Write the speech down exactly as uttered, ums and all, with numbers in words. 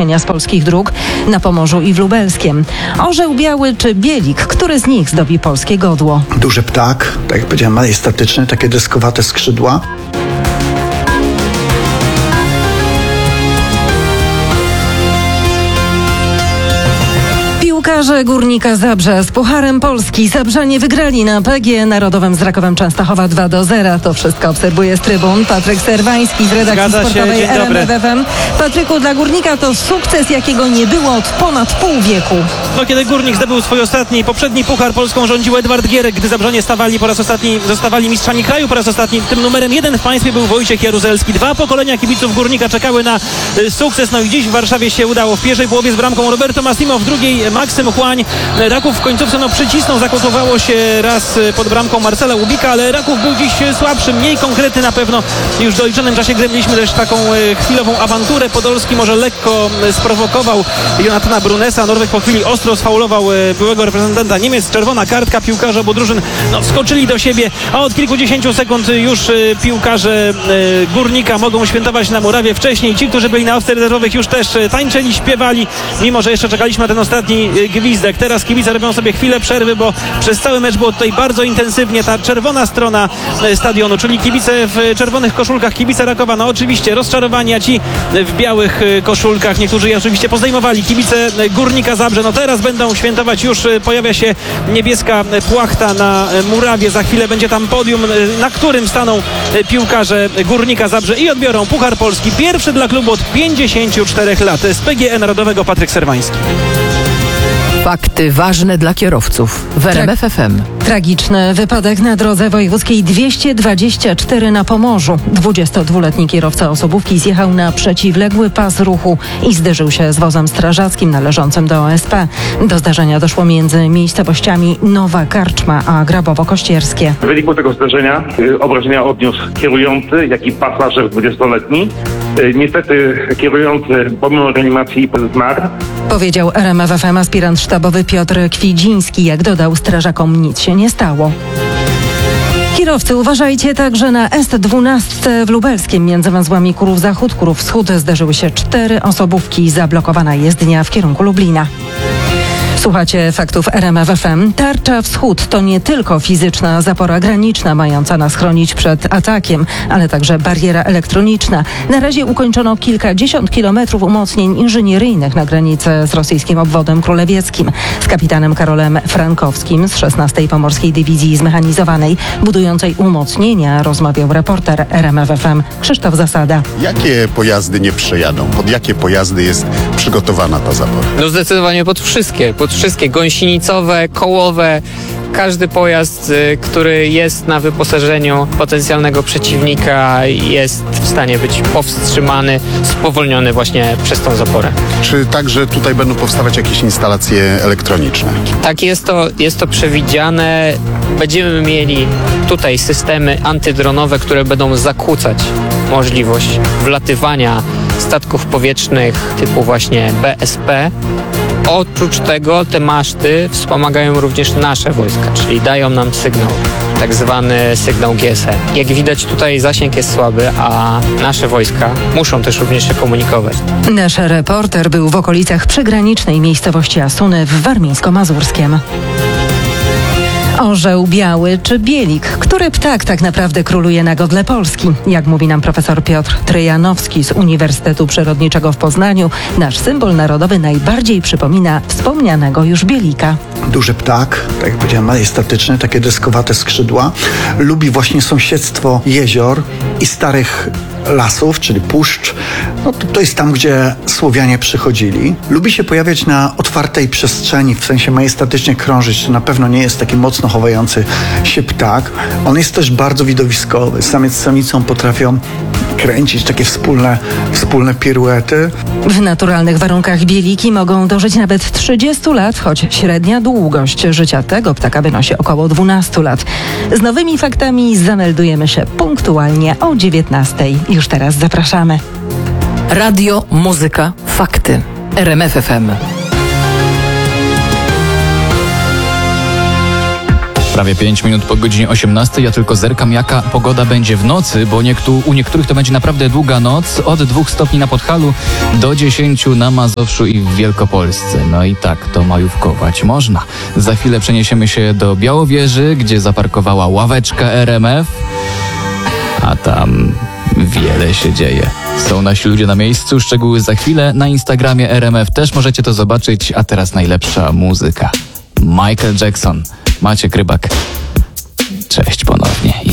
zniszczenia z polskich dróg na Pomorzu i w Lubelskiem. Orzeł biały czy bielik, który z nich zdobi polskie godło? Duży ptak, tak jak powiedziałem, majestatyczny, takie deskowate skrzydła. Piłkarze Górnika Zabrze z Pucharem Polski Zabrzanie wygrali na P G Narodowym z Rakowem Częstochowa dwa do zera. To wszystko obserwuje z trybun Patryk Serwański z redakcji Zgadza się. sportowej Dzień R M dobry. F F M. Patryku, dla Górnika to sukces, jakiego nie było od ponad pół wieku. No, kiedy Górnik zdobył swój ostatni, poprzedni Puchar Polską rządził Edward Gierek, gdy Zabrzanie stawali po raz ostatni, zostawali mistrzami kraju po raz ostatni. Tym numerem jeden w państwie był Wojciech Jaruzelski. Dwa pokolenia kibiców Górnika czekały na y, sukces. No i dziś w Warszawie się udało. W pierwszej połowie z bramką Roberto Massimo, w drugiej Maksym Chłań. Raków w końcówce no, przycisnął, zakotowało się raz pod bramką Marcela Łubika, ale Raków był dziś słabszy, mniej konkretny na pewno. Już w doliczonym czasie gry mieliśmy też taką e, chwilową awanturę. Podolski może lekko e, sprowokował Jonathana Brunesa. Norweg po chwili ostro sfaulował e, byłego reprezentanta Niemiec. Czerwona kartka, piłkarze obu drużyn no, wskoczyli do siebie, a od kilkudziesięciu sekund już e, piłkarze e, Górnika mogą świętować na murawie. Wcześniej ci, którzy byli na ławce rezerwowych, już też e, tańczyli, śpiewali, mimo że jeszcze czekaliśmy na ten ostatni e, gwizdek. Teraz kibice robią sobie chwilę przerwy, bo przez cały mecz było tutaj bardzo intensywnie. Ta czerwona strona e, stadionu, czyli kibice w czerwonych koszulkach, kibice Rakowa, no oczywiście rozczarowani, a ci w białych e, koszulkach. Niektórzy je oczywiście pozdejmowali. Kibice e, Górnika Zabrze, no teraz będą świętować. Już e, pojawia się niebieska e, płachta na e, murawie. Za chwilę będzie tam podium, e, na którym staną e, piłkarze Górnika Zabrze i odbiorą Puchar Polski. Pierwszy dla klubu od pięćdziesięciu czterech lat. Z P G E Narodowego Patryk Serwański. Fakty ważne dla kierowców w R M F F M. Tragiczny wypadek na drodze wojewódzkiej dwieście dwadzieścia cztery na Pomorzu. dwudziestodwuletni kierowca osobówki zjechał na przeciwległy pas ruchu i zderzył się z wozem strażackim należącym do O S P. Do zdarzenia doszło między miejscowościami Nowa Karczma a Grabowo-Kościerskie. W wyniku tego zdarzenia y, obrażenia odniósł kierujący, jak i pasażer dwudziestoletni. Y, niestety kierujący pomimo reanimacji zmarł. Powiedział R M F F M aspirant sztabowy Piotr Kwidziński. Jak dodał, strażakom nic się nie stało. Kierowcy, uważajcie także na S dwanaście w Lubelskiem. Między węzłami Kurów Zachód, Kurów Wschód zderzyły się cztery osobówki. Zablokowana jezdnia w kierunku Lublina. Słuchacie faktów R M F F M. Tarcza Wschód to nie tylko fizyczna zapora graniczna mająca nas chronić przed atakiem, ale także bariera elektroniczna. Na razie ukończono kilkadziesiąt kilometrów umocnień inżynieryjnych na granicy z rosyjskim obwodem królewieckim. Z kapitanem Karolem Frankowskim z szesnastej Pomorskiej Dywizji Zmechanizowanej budującej umocnienia rozmawiał reporter R M F F M Krzysztof Zasada. Jakie pojazdy nie przejadą? Pod jakie pojazdy jest przygotowana ta zapora? No zdecydowanie pod wszystkie, pod wszystkie gąsienicowe, kołowe, każdy pojazd, y, który jest na wyposażeniu potencjalnego przeciwnika, jest w stanie być powstrzymany, spowolniony właśnie przez tą zaporę. Czy także tutaj będą powstawać jakieś instalacje elektroniczne? Tak, jest to, jest to przewidziane. Będziemy mieli tutaj systemy antydronowe, które będą zakłócać możliwość wlatywania statków powietrznych typu właśnie B S P. Oprócz tego te maszty wspomagają również nasze wojska, czyli dają nam sygnał, tak zwany sygnał G S M. Jak widać, tutaj zasięg jest słaby, a nasze wojska muszą też również się komunikować. Nasz reporter był w okolicach przygranicznej miejscowości Asuny w Warmińsko-Mazurskiem. Orzeł biały czy bielik? Który ptak tak naprawdę króluje na godle Polski? Jak mówi nam profesor Piotr Tryjanowski z Uniwersytetu Przyrodniczego w Poznaniu, nasz symbol narodowy najbardziej przypomina wspomnianego już bielika. Duży ptak, tak jak powiedziałem, majestatyczny, takie deskowate skrzydła. Lubi właśnie sąsiedztwo jezior i starych lasów, czyli puszcz. No to, to jest tam, gdzie Słowianie przychodzili. Lubi się pojawiać na otwartej przestrzeni, w sensie majestatycznie krążyć. To na pewno nie jest taki mocno chowający się ptak. On jest też bardzo widowiskowy. Samiec z samicą potrafią kręcić takie wspólne, wspólne piruety. W naturalnych warunkach bieliki mogą dożyć nawet trzydziestu lat, choć średnia długość życia tego ptaka wynosi około dwunastu lat. Z nowymi faktami zameldujemy się punktualnie o dziewiętnastej. Już teraz zapraszamy. Radio, muzyka, fakty. R M F F M. Prawie pięć minut po godzinie osiemnastej. Ja tylko zerkam, jaka pogoda będzie w nocy, bo niektó- u niektórych to będzie naprawdę długa noc. Od dwóch stopni na Podhalu do dziesięciu na Mazowszu i w Wielkopolsce. No i tak to majówkować można. Za chwilę przeniesiemy się do Białowieży, gdzie zaparkowała ławeczka R M F. A tam wiele się dzieje. Są nasi ludzie na miejscu, szczegóły za chwilę. Na Instagramie R M F też możecie to zobaczyć, a teraz najlepsza muzyka. Michael Jackson, Maciek Rybak. Cześć ponownie.